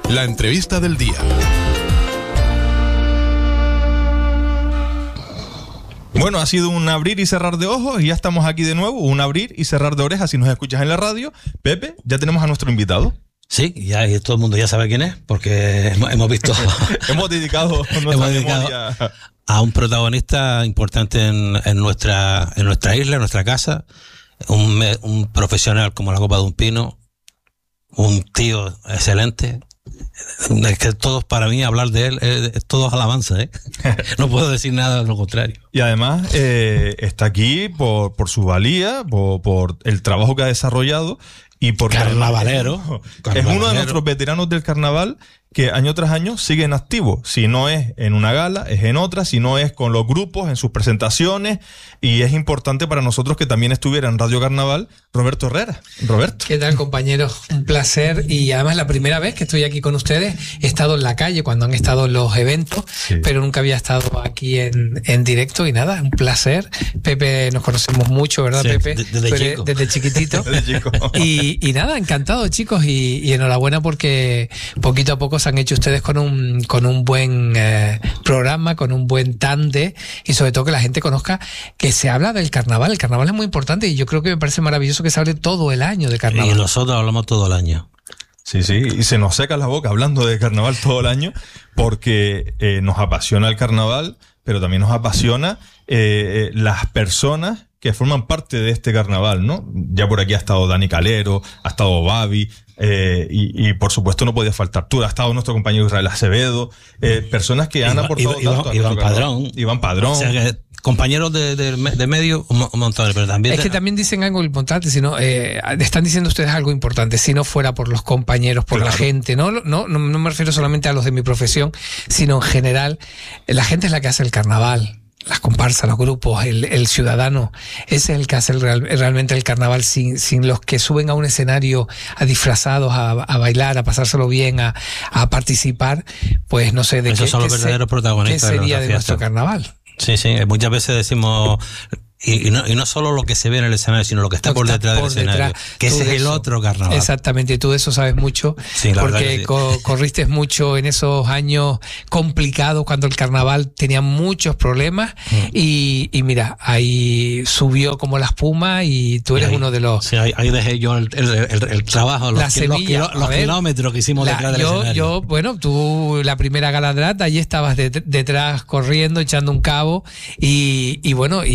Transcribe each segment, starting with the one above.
La entrevista del día. Bueno, ha sido un abrir y cerrar de ojos y ya estamos aquí de nuevo, un abrir y cerrar de orejas si nos escuchas en la radio. Pepe, ya tenemos a nuestro invitado. Sí, ya todo el mundo ya sabe quién es, porque hemos visto... hemos dedicado memoria a un protagonista importante en nuestra isla, en nuestra casa, un profesional como la copa de un pino, un tío excelente. Es que todos, para mí, hablar de él es todo alabanza, ¿eh? No puedo decir nada de lo contrario. Y además está aquí por su valía, por el trabajo que ha desarrollado y por carnavalero. Es uno de nuestros veteranos del carnaval que año tras año sigue en activo. Si no es en una gala, es en otra. Si no es con los grupos, en sus presentaciones. Y es importante para nosotros que también estuviera en Radio Carnaval Roberto Herrera. Roberto. ¿Qué tal, compañeros? Un placer. Y además la primera vez que estoy aquí con ustedes, he estado en la calle cuando han estado en los eventos, sí, pero nunca había estado aquí en directo. Y nada, un placer. Pepe, nos conocemos mucho, ¿verdad, sí, Pepe? Desde chiquitito. Desde chico. Y nada, encantado, chicos. Y enhorabuena porque poquito a poco se han hecho ustedes con un buen programa, con un buen tande, y sobre todo que la gente conozca que se habla del carnaval. El carnaval es muy importante y yo creo que me parece maravilloso que se hable todo el año de carnaval. Y nosotros hablamos todo el año. Sí, y se nos seca la boca hablando de carnaval todo el año porque nos apasiona el carnaval, pero también nos apasiona las personas que forman parte de este carnaval, ¿no? Ya por aquí ha estado Dani Calero, ha estado Babi, y por supuesto no podía faltar tú, ha estado nuestro compañero Israel Acevedo, personas que han aportado tanto a Iván Padrón. Iván Padrón. O sea que compañeros de medio, un montón, pero también... Es que también dicen algo importante, están diciendo ustedes algo importante, si no fuera por los compañeros, por la gente, no me refiero solamente a los de mi profesión, sino en general, la gente es la que hace el carnaval. Las comparsas, los grupos, el ciudadano, ese es el que hace realmente el carnaval. Sin los que suben a un escenario disfrazados, a bailar, a pasárselo bien, a participar, pues no sé de esos son los verdaderos protagonistas. ¿Qué sería de nuestro carnaval? Sí, muchas veces decimos... Y no solo lo que se ve en el escenario, sino lo que está por detrás del escenario, que ese es el otro carnaval. Exactamente, y tú de eso sabes mucho, sí, porque corriste mucho en esos años complicados cuando el carnaval tenía muchos problemas y mira, ahí subió como la espuma y tú eres uno de los... Sí, ahí dejé yo el trabajo, los kilómetros que hicimos detrás del escenario. Bueno, tú la primera gala de lata, allí estabas detrás corriendo, echando un cabo y bueno,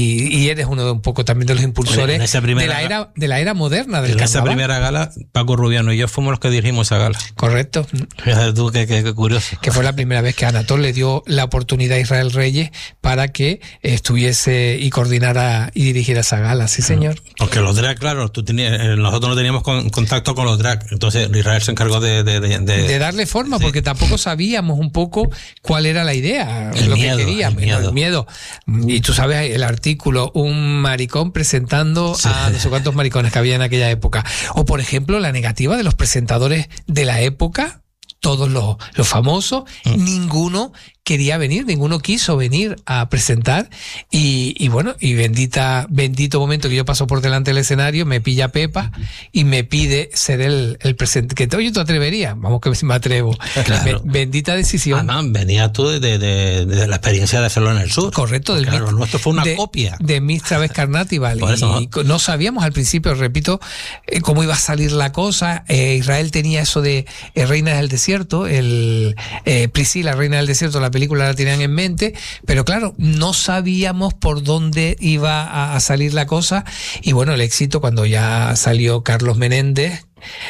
y eres uno de un poco también de los impulsores de la era moderna del carnaval. En esa primera gala, Paco Rubiano y yo fuimos los que dirigimos esa gala. Correcto. Fíjate tú, qué curioso. Que fue la primera vez que Anatol le dio la oportunidad a Israel Reyes para que estuviese y coordinara y dirigiera esa gala, sí señor. Porque los drag, claro, nosotros no teníamos contacto con los drag, entonces Israel se encargó de darle forma, porque tampoco sabíamos un poco cuál era la idea, lo que queríamos, el miedo. Y tú sabes el artículo, un maricón presentando a no sé cuántos maricones que había en aquella época. O, por ejemplo, la negativa de los presentadores de la época, todos los famosos, ninguno quería venir, ninguno quiso venir a presentar y bueno, y bendito momento que yo paso por delante del escenario, me pilla Pepa y me pide ser el presente, que oye, tú atreverías, vamos que me atrevo. Claro. Bendita decisión. Además, venías tú de la experiencia de hacerlo en el sur. Correcto. Claro, nuestro fue una copia. De Miss Traves Carnatival. Y no sabíamos al principio, repito, cómo iba a salir la cosa. Israel tenía eso de Reina del Desierto, Priscila, Reina del Desierto, la película la tenían en mente, pero claro, no sabíamos por dónde iba a salir la cosa y bueno, el éxito cuando ya salió Carlos Menéndez,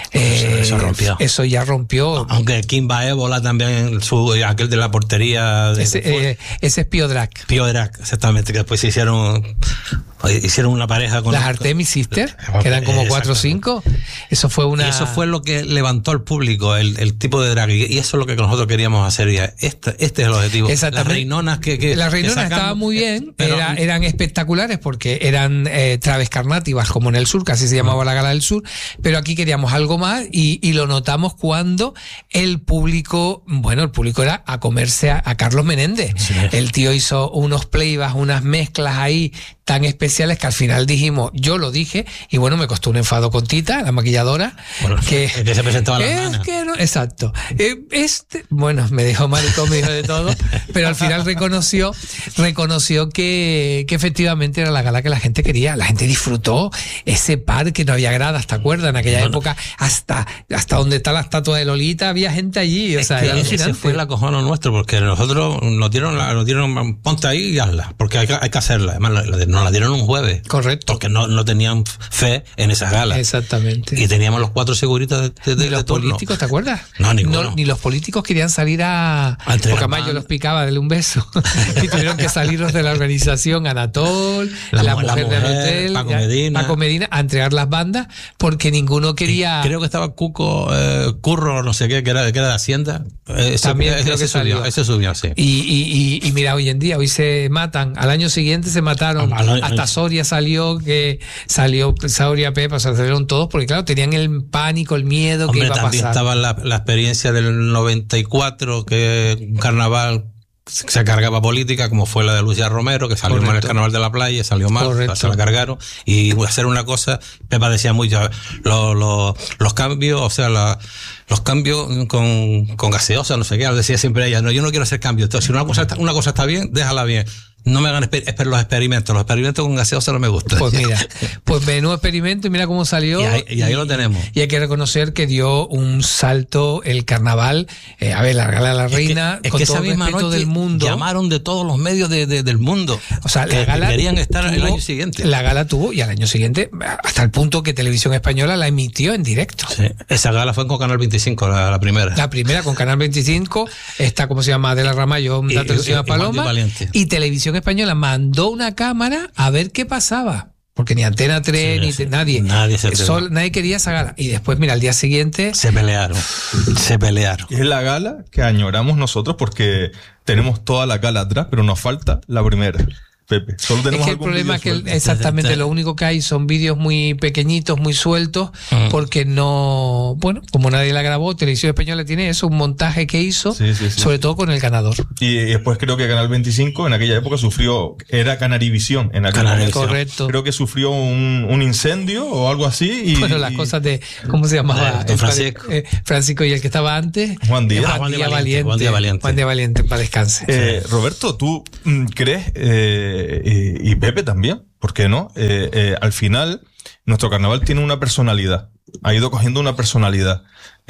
eso ya rompió. Aunque Kimba Ébola también, aquel de la portería ese es Pío Drac, exactamente, que después se hicieron una pareja con las Artemis Sisters, que eran como 4 o 5. Eso fue lo que levantó al público, el tipo de drag, y eso es lo que nosotros queríamos hacer. Este es el objetivo. Las reinonas estaban muy bien, eran espectaculares porque eran Traves Carnativas, como en el sur, casi se llamaba la gala del sur, pero aquí queríamos algo más y lo notamos cuando el público era a comerse a Carlos Menéndez. Sí. El tío hizo unos playbacks, unas mezclas ahí tan especiales que al final dijimos, yo lo dije, y bueno, me costó un enfado con Tita, la maquilladora, bueno, que se presentaba a la hermana. Que no, exacto. Bueno, me dijo maricón, me dijo de todo, pero al final reconoció que efectivamente era la gala que la gente quería. La gente disfrutó ese parque, no había gradas, ¿te acuerdas? En aquella época, hasta donde está la estatua de Lolita, había gente allí. O sea, ese fue el acojono nuestro, porque nosotros nos dieron ponte ahí y hazla, porque hay que hacerla. Además, nos la dieron un jueves. Correcto. Porque no tenían fe en esa gala. Exactamente. Y teníamos los 4 seguritas de los turno. Políticos, ¿te acuerdas? No, ninguno. Ni los políticos querían salir porque además yo los picaba, darle un beso. Y tuvieron que salir los de la organización, Anatol, la mujer del hotel, Paco Medina, a entregar las bandas, porque ninguno quería... Y creo que estaba Curro, no sé qué, que era de Hacienda. También creo que salió. Ese subió, sí. Y mira, hoy en día, hoy se matan, al año siguiente se mataron, hasta Soria salió Soria, Pepa, se salieron todos, porque claro, tenían el pánico, el miedo que iba a pasar. También estaba la experiencia del 94, que un carnaval se cargaba política, como fue la de Lucía Romero, que salió mal el carnaval de la playa, salió mal, se la cargaron, y hacer una cosa, Pepa decía mucho, los cambios, o sea, los cambios con gaseosa, no sé qué, decía siempre ella, no, yo no quiero hacer cambios, entonces, si una cosa está bien, déjala bien. No me hagan los experimentos con gaseosa no me gustan. Pues mira, menudo experimento y mira cómo salió. Y ahí lo tenemos. Y hay que reconocer que dio un salto el carnaval, la gala de la reina, con todo el respeto del mundo. Llamaron de todos los medios del mundo. O sea, la gala querían estar el año siguiente. La gala tuvo, y al año siguiente, hasta el punto que Televisión Española la emitió en directo. Sí. Esa gala fue con Canal 25, la primera. La primera con Canal 25, está, ¿cómo se llama? Adela Ramallo, la televisión a Paloma, y Televisión Española mandó una cámara a ver qué pasaba, porque ni Antena 3 nadie quería esa gala. Y después, mira, al día siguiente se pelearon. Es la gala que añoramos nosotros, porque tenemos toda la gala atrás, pero nos falta la primera. Pepe, solo tenemos el problema es que exactamente lo único que hay son vídeos muy pequeñitos, muy sueltos, porque no, bueno, como nadie la grabó, Televisión Española tiene eso, un montaje que hizo, sobre todo con el ganador. Y después creo que Canal 25 en aquella época era Canarivisión en aquel momento. Correcto. Creo que sufrió un incendio o algo así. Bueno, las cosas de, ¿cómo se llamaba? Francisco y el que estaba antes. Juan Díaz. Juan Díaz Valiente, para descanse. Roberto, ¿tú crees, y Pepe también, ¿por qué no? Al final, nuestro carnaval tiene una personalidad, ha ido cogiendo una personalidad,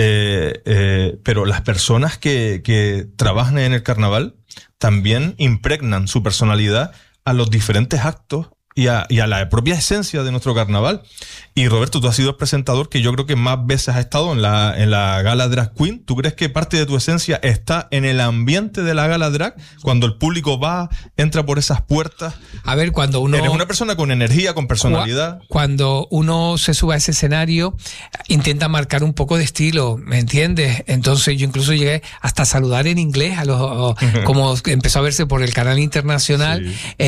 pero las personas que trabajan en el carnaval también impregnan su personalidad a los diferentes actos y a la propia esencia de nuestro carnaval. Y Roberto, tú has sido el presentador que yo creo que más veces has estado en la gala Drag Queen. ¿Tú crees que parte de tu esencia está en el ambiente de la gala drag? Cuando el público entra por esas puertas. A ver, cuando uno... Eres una persona con energía, con personalidad. Cuando uno se sube a ese escenario, intenta marcar un poco de estilo, ¿me entiendes? Entonces yo incluso llegué hasta a saludar en inglés como empezó a verse por el canal internacional,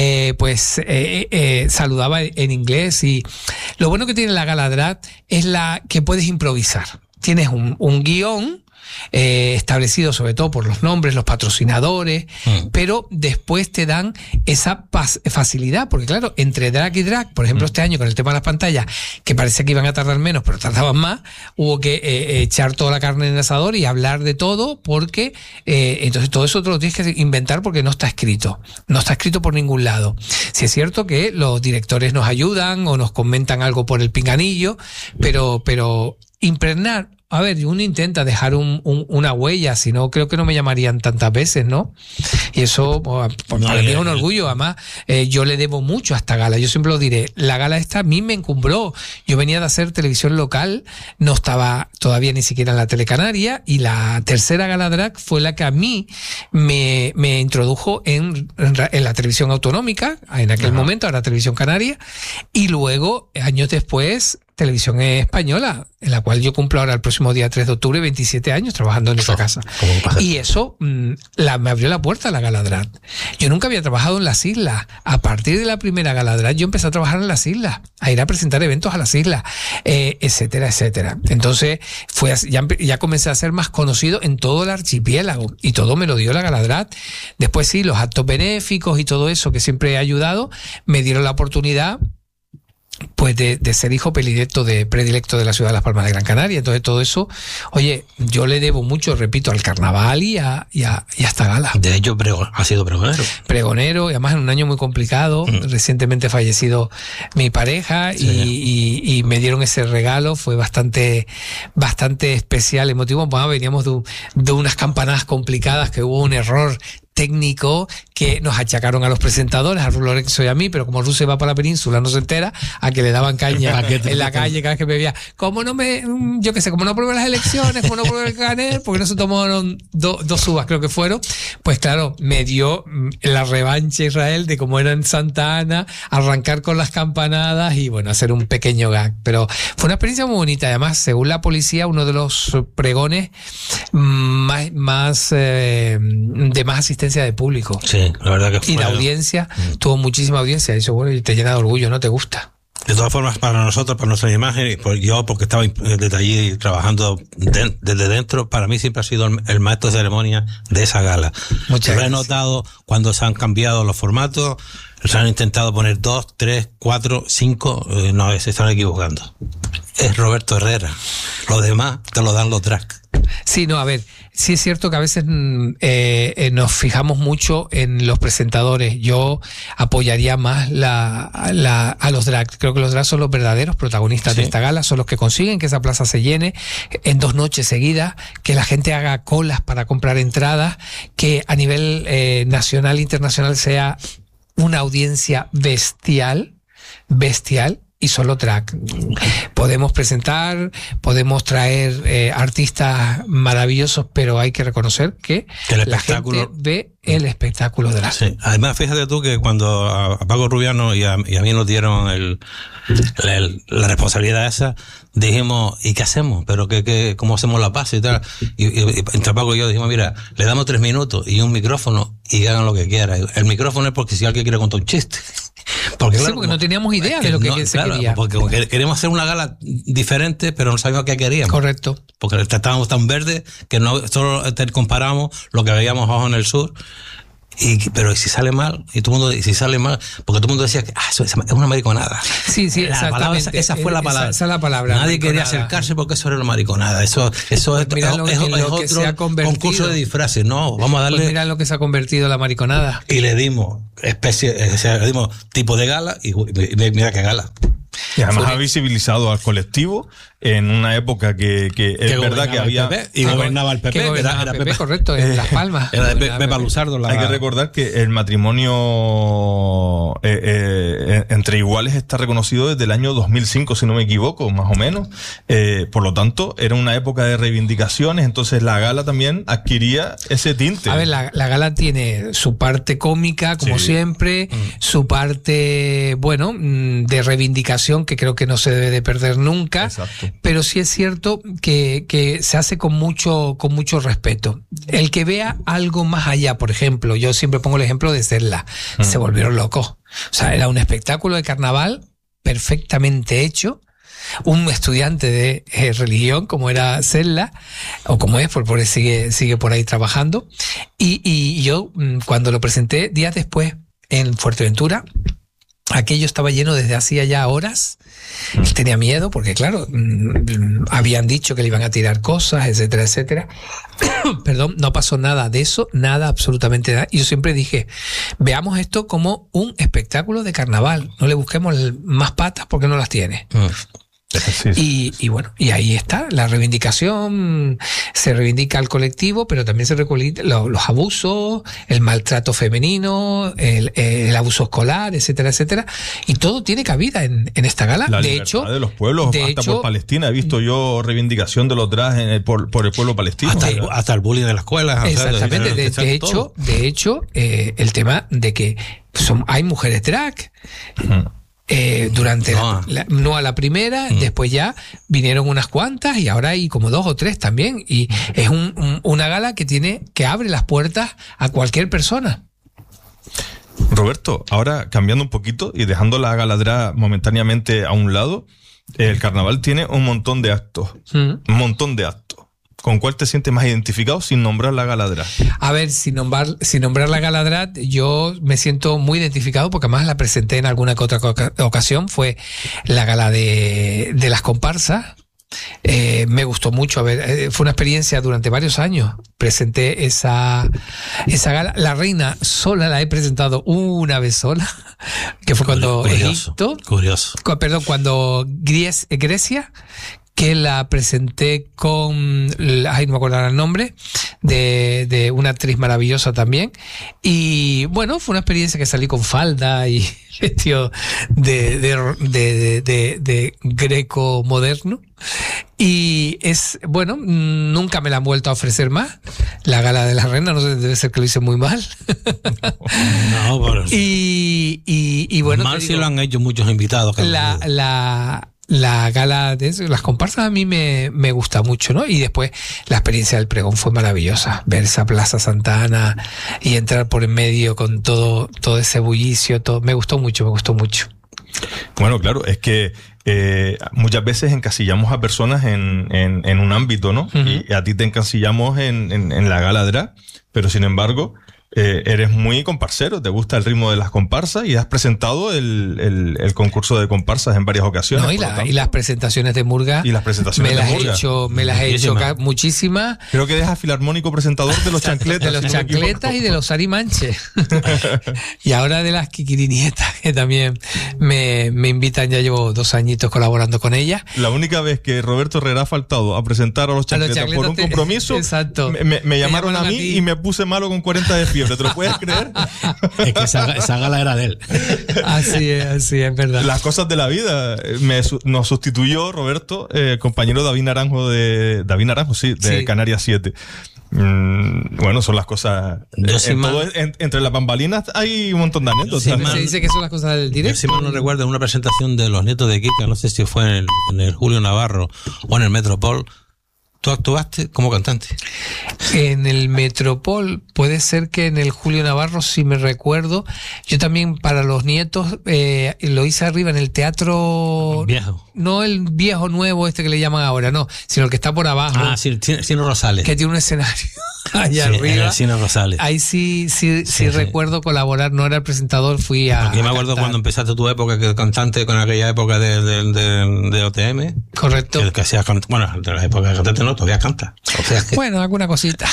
saludaba en inglés. Y lo bueno que tiene la gala drag es que puedes improvisar. Tienes un guión establecido sobre todo por los nombres, los patrocinadores, pero después te dan esa facilidad, porque claro, entre drag y drag, por ejemplo este año con el tema de las pantallas, que parecía que iban a tardar menos, pero tardaban más, hubo que echar toda la carne en el asador y hablar de todo, porque entonces todo eso te lo tienes que inventar, porque no está escrito por ningún lado. Si es cierto que los directores nos ayudan o nos comentan algo por el pinganillo, pero impregnar. A ver, uno intenta dejar una huella, si no, creo que no me llamarían tantas veces, ¿no? Y eso, para mí es un orgullo. Además, yo le debo mucho a esta gala. Yo siempre lo diré. La gala esta a mí me encumbró. Yo venía de hacer televisión local, no estaba todavía ni siquiera en la Telecanaria, y la tercera gala drag fue la que a mí me introdujo en la televisión autonómica, en aquel momento, ahora Televisión Canaria, y luego, años después, Televisión Española, en la cual yo cumplo ahora el próximo día 3 de octubre 27 años trabajando en esa casa. Y eso me abrió la puerta a la Gala Drac. Yo nunca había trabajado en las islas. A partir de la primera Gala Drac yo empecé a trabajar en las islas, a ir a presentar eventos a las islas, etcétera, etcétera. Entonces ya comencé a ser más conocido en todo el archipiélago, y todo me lo dio la Gala Drac. Después sí, los actos benéficos y todo eso que siempre he ayudado, me dieron la oportunidad pues de ser hijo predilecto de la ciudad de Las Palmas de Gran Canaria. Entonces todo eso, oye, yo le debo mucho, repito, al carnaval y a esta gala. De hecho, ha sido pregonero. Pregonero, y además en un año muy complicado, recientemente fallecido mi pareja, sí. y me dieron ese regalo, fue bastante especial, emotivo. Bueno, veníamos de unas campanadas complicadas, que hubo un error técnico que nos achacaron a los presentadores, a Lorenzo y a mí, pero como Russo va para la península, no se entera, a que le daban caña en la calle cada vez que me veía. Como no aprobé las elecciones, como no aprobé el Canet, porque no se tomaron dos uvas, creo que fueron, pues claro, me dio la revancha Israel de como era en Santa Ana, arrancar con las campanadas y bueno, hacer un pequeño gag. Pero fue una experiencia muy bonita. Además, según la policía, uno de los pregones de más asistencia de público. Sí, la verdad que fue. Y la audiencia, tuvo muchísima audiencia. Y eso, bueno, y te llena de orgullo, ¿no? ¿Te gusta? De todas formas, para nosotros, para nuestra imagen, porque estaba desde allí trabajando desde dentro, para mí siempre ha sido el maestro de ceremonia de esa gala. Muchas gracias. Lo he notado cuando se han cambiado los formatos, se han intentado poner 2, 3, 4, 5, no, se están equivocando. Es Roberto Herrera. Los demás te lo dan los Drac. Sí, no, a ver, sí es cierto que a veces nos fijamos mucho en los presentadores. Yo apoyaría más a los drag. Creo que los drag son los verdaderos protagonistas de esta gala, son los que consiguen que esa plaza se llene en 2 noches seguidas, que la gente haga colas para comprar entradas, que a nivel nacional e internacional sea una audiencia bestial, y solo track. Podemos presentar, podemos traer artistas maravillosos, pero hay que reconocer que la gente ve el espectáculo de la... Sí. Además, fíjate tú que cuando a Paco Rubiano y a mí nos dieron la responsabilidad esa, dijimos, ¿y qué hacemos? Pero ¿cómo hacemos la paz y tal? Y entre Paco y yo dijimos, mira, le damos 3 minutos y un micrófono y hagan lo que quieran. El micrófono es porque si alguien quiere contar un chiste. Porque no teníamos idea de lo que se quería. Porque queremos hacer una gala diferente, pero no sabíamos qué queríamos. Correcto. Porque estábamos tan verdes que no solo comparamos lo que veíamos abajo en el sur. Pero si sale mal, y todo el mundo, y si sale mal, porque todo el mundo decía que eso es una mariconada. Sí, exactamente. Esa fue la palabra. Esa es la palabra. Nadie quería acercarse porque eso era una mariconada. Eso es otro concurso de disfraces. No, vamos a darle. Pues mira lo que se ha convertido la mariconada. Y le dimos tipo de gala y mira qué gala. Y además ha visibilizado al colectivo en una época que es verdad que había... Y gobernaba el PP. Era PP, correcto, en Las Palmas. Era de Pepa Luzardo. Hay que recordar que el matrimonio entre iguales está reconocido desde el año 2005, si no me equivoco, más o menos. Por lo tanto, era una época de reivindicaciones, entonces la gala también adquiría ese tinte. A ver, la gala tiene su parte cómica, como siempre, su parte, de reivindicación, que creo que no se debe de perder nunca. Exacto. Pero sí es cierto que se hace con mucho respeto. El que vea algo más allá, por ejemplo, yo siempre pongo el ejemplo de Serla, se volvieron locos. O sea, era un espectáculo de carnaval perfectamente hecho. Un estudiante de religión como era Serla, o como es, porque sigue por ahí trabajando. Y yo, cuando lo presenté días después en Fuerteventura, aquello estaba lleno desde hacía ya horas. Él tenía miedo porque, claro, habían dicho que le iban a tirar cosas, etcétera, etcétera. Perdón, no pasó nada de eso, nada, absolutamente nada. Y yo siempre dije, veamos esto como un espectáculo de carnaval. No le busquemos más patas porque no las tiene. Sí. Y bueno, y ahí está la reivindicación. Se reivindica al colectivo, pero también se reivindican los abusos, el maltrato femenino, el abuso escolar, etcétera, etcétera. Y todo tiene cabida en esta gala. La libertad de los pueblos, por Palestina. He visto yo reivindicación de los drags por el pueblo palestino. Hasta el bullying de las escuelas. Exactamente. De hecho, el tema de que hay mujeres drag. durante no a la primera, después ya vinieron unas cuantas y ahora hay como 2 o 3 también, y es una gala que abre las puertas a cualquier persona. Roberto, ahora cambiando un poquito y dejando la galadra momentáneamente a un lado, el carnaval tiene un montón de actos, un montón de actos. ¿Con cuál te sientes más identificado sin nombrar la galadra? A ver, sin nombrar la galadra, yo me siento muy identificado porque además la presenté en alguna que otra ocasión. Fue la gala de las comparsas. Me gustó mucho. Fue una experiencia durante varios años. Presenté esa gala. La reina sola la he presentado una vez sola, que fue cuando Egipto. Curioso. Cuando Grecia, que la presenté con, no me acuerdo el nombre, de una actriz maravillosa también. Y bueno, fue una experiencia que salí con falda y vestido de greco moderno. Y nunca me la han vuelto a ofrecer más. La gala de la reina, no sé, debe ser que lo hice muy mal. No, pero y bueno. Mal sí lo han hecho muchos invitados. La gala de eso, las comparsas a mí me gusta mucho, ¿no? Y después la experiencia del pregón fue maravillosa. Ver esa Plaza Santa Ana y entrar por en medio con todo ese bullicio, todo. Me gustó mucho. Bueno, claro, es que muchas veces encasillamos a personas en un ámbito, ¿no? Uh-huh. Y a ti te encasillamos en la galadra, pero sin embargo eres muy comparsero, te gusta el ritmo de las comparsas y has presentado el concurso de comparsas en varias ocasiones. No, y las presentaciones de Murga. Y las presentaciones de Murga. Me las he hecho muchísimas. Creo que dejas filarmónico presentador de los chancletas. De los chancletas y de los arimanches. Y ahora de las Kikirinietas, que también me invitan, ya llevo 2 añitos colaborando con ellas. La única vez que Roberto Herrera ha faltado a presentar a los chancletas por un compromiso, exacto. Me llamaron a mí y me puse malo con 40 de fiebre. ¿Te lo puedes creer? Es que esa gala era de él. Así es, verdad. Las cosas de la vida. Nos sustituyó Roberto, compañero David Naranjo de Canarias 7. Bueno, son las cosas. Entre las bambalinas hay un montón de anécdotas. Se dice que son las cosas del directo. Si mal no recuerdo, en una presentación de Los Nietos de Kika, no sé si fue en el Julio Navarro o en el Metropol, ¿tú actuaste como cantante? En el Metropol, puede ser que en el Julio Navarro, si me recuerdo. Yo también para Los Nietos lo hice arriba en el teatro viejo. No el viejo nuevo que le llaman ahora, no, sino el que está por abajo. Ah, sí, Cine Rosales. Que tiene un escenario allá arriba. En el Cine Rosales. Ahí sí recuerdo colaborar, no era el presentador, fui a. Porque yo me acuerdo cuando empezaste tu época que cantante con aquella época de OTM. Correcto. Que hacías, bueno, de la época de cantante no, todavía canta. O sea que... Bueno, alguna cosita.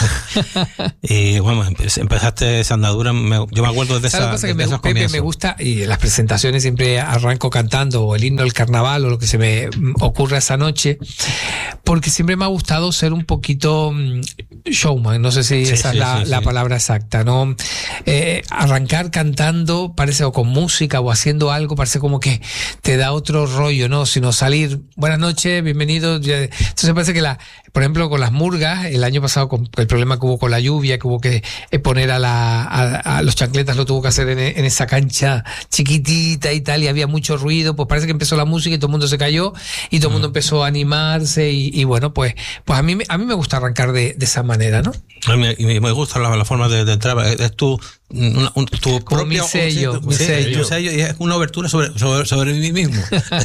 Y bueno, empezaste esa andadura, yo me acuerdo de esa. Pepe, me gusta, y en las presentaciones siempre arranco cantando o el himno del carnaval o lo que se me ocurra esa noche, porque siempre me ha gustado ser un poquito showman, no sé si esa es la palabra exacta, ¿no? Arrancar cantando parece, o con música o haciendo algo, parece como que te da otro rollo, ¿no? Sino salir, buenas noches, bienvenidos. Entonces parece que por ejemplo, con las murgas, el año pasado con el problema que hubo con la lluvia, que hubo que poner a los chancletas, lo tuvo que hacer en esa cancha chiquitita y tal, y había mucho ruido, pues parece que empezó la música y todo el mundo se cayó y todo el mundo empezó a animarse y bueno, pues a mí me gusta arrancar de esa manera, ¿no? Y me gusta la forma de entrar, es tu propio mi sello. Y es una obertura sobre mí mismo.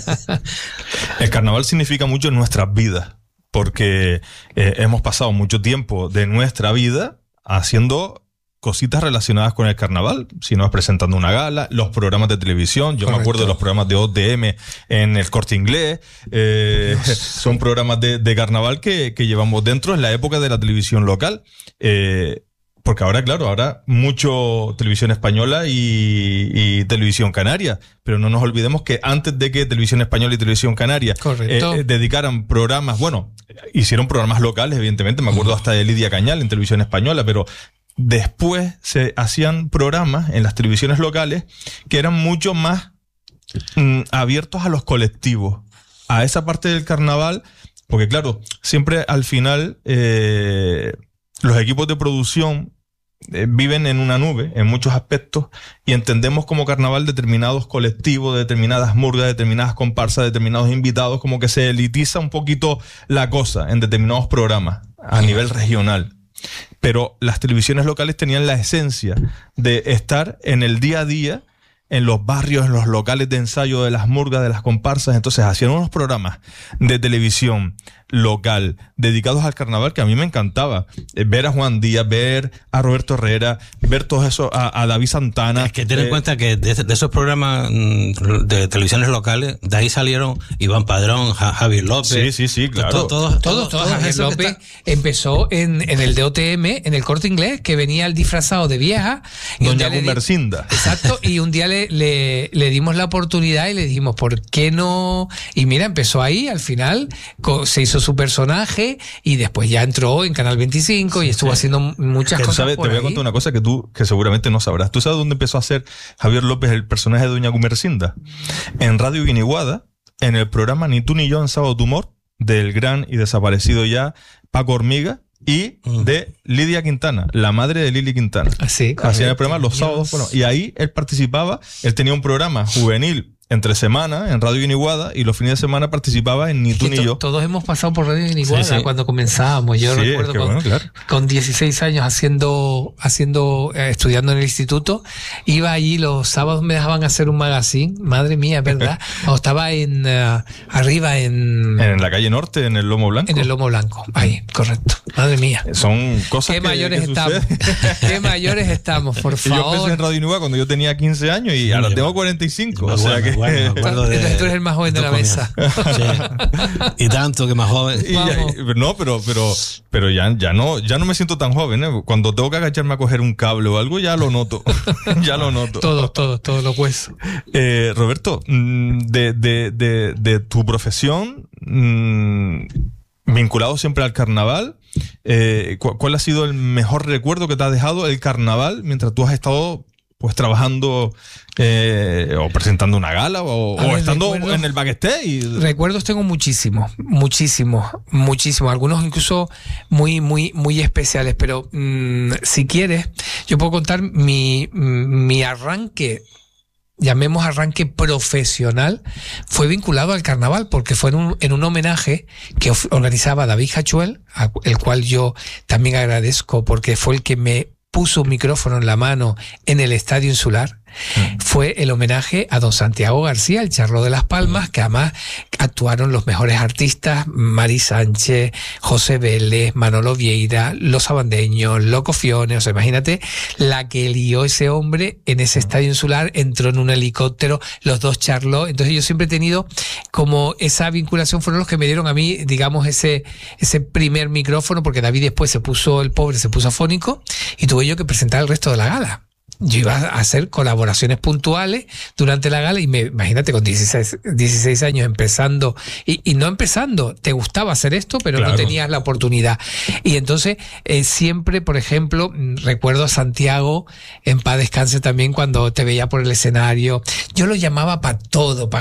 El carnaval significa mucho en nuestras vidas, porque hemos pasado mucho tiempo de nuestra vida haciendo cositas relacionadas con el carnaval, si no es presentando una gala, los programas de televisión. Yo me acuerdo de los programas de OTM en el Corte Inglés. Son programas de carnaval que llevamos dentro en la época de la televisión local. Porque ahora mucho televisión española y televisión canaria, pero no nos olvidemos que antes de que televisión española y televisión canaria dedicaran programas, hicieron programas locales, evidentemente, me acuerdo hasta de Lidia Cañal en televisión española, pero después se hacían programas en las televisiones locales que eran mucho más abiertos a los colectivos, a esa parte del carnaval, porque claro, siempre al final los equipos de producción viven en una nube en muchos aspectos y entendemos como carnaval determinados colectivos, determinadas murgas, determinadas comparsas, determinados invitados, como que se elitiza un poquito la cosa en determinados programas a nivel regional. Pero las televisiones locales tenían la esencia de estar en el día a día, en los barrios, en los locales de ensayo de las murgas, de las comparsas. Entonces hacían unos programas de televisión local dedicados al carnaval que a mí me encantaba. Ver a Juan Díaz, ver a Roberto Herrera, ver todo eso, a David Santana. Es que ten en cuenta que de esos programas de televisiones locales, de ahí salieron Iván Padrón, Javier López. Sí, claro. Todos Javier López empezó en el DOTM, en el Corte Inglés, que venía el disfrazado de vieja. Doña Gumersinda. Exacto, y un día le dimos la oportunidad y le dijimos, ¿por qué no? Y mira, empezó ahí, al final se hizo su personaje y después ya entró en Canal 25 y estuvo haciendo muchas cosas. ¿Sabes? Te voy a contar una cosa que seguramente no sabrás. ¿Tú sabes dónde empezó a hacer Javier López el personaje de Doña Gumersinda? En Radio Guiniguada, en el programa Ni tú ni yo en Sábado de Humor, del gran y desaparecido ya Paco Hormiga y de Lidia Quintana, la madre de Lili Quintana. Así, hacía el programa los sábados. Bueno, y ahí él participaba, él tenía un programa juvenil entre semana en Radio Guiniguada y los fines de semana participaba en Ni tú ni yo. Todos hemos pasado por Radio Guiniguada cuando comenzábamos. Yo recuerdo con 16 años estudiando en el instituto, iba allí los sábados, me dejaban hacer un magazine, madre mía, ¿verdad? O estaba arriba en la calle Norte, en el Lomo Blanco. En el Lomo Blanco, ahí, correcto. Madre mía. Son cosas ¿Qué mayores estamos? ¿Qué mayores estamos, por favor? Yo empecé en Radio Guiniguada cuando yo tenía 15 años y ahora tengo 45, o sea que... Entonces tú eres el más joven de la mesa. Sí. Y tanto que más joven. Pero ya no me siento tan joven, ¿eh? Cuando tengo que agacharme a coger un cable o algo, ya lo noto. Ya lo noto. Todos los huesos. Roberto, de tu profesión, vinculado siempre al carnaval, ¿cuál ha sido el mejor recuerdo que te ha dejado el carnaval mientras tú has estado pues trabajando o presentando una gala o estando en el backstage? Recuerdos tengo muchísimos. Algunos incluso muy especiales, pero si quieres, yo puedo contar mi arranque, llamemos arranque profesional, fue vinculado al carnaval, porque fue en un homenaje que organizaba David Hachuel, el cual yo también agradezco porque fue el que me puso un micrófono en la mano en el Estadio Insular. Fue el homenaje a don Santiago García, el Charro de las Palmas, que además actuaron los mejores artistas, Mari Sánchez, José Vélez, Manolo Vieira, Los Abandeños, Loco Fione. O sea, imagínate la que lió ese hombre en ese Estadio Insular, entró en un helicóptero, los dos charló. Entonces yo siempre he tenido como esa vinculación, fueron los que me dieron a mí, digamos, ese primer micrófono, porque David después el pobre se puso afónico y tuve yo que presentar el resto de la gala. Yo iba a hacer colaboraciones puntuales durante la gala y imagínate con 16 años empezando y no empezando, te gustaba hacer esto pero claro, no tenías la oportunidad. Y entonces siempre, por ejemplo, recuerdo a Santiago, en paz descanse también, cuando te veía por el escenario, yo lo llamaba para todo, para